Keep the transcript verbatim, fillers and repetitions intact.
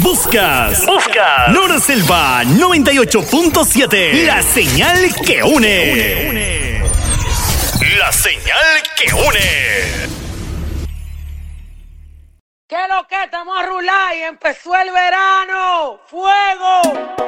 Buscas, buscas. Nora Selva noventa y ocho punto siete. La señal que une. La señal que une. ¿Qué lo que? Estamos a rular y empezó el verano. ¡Fuego!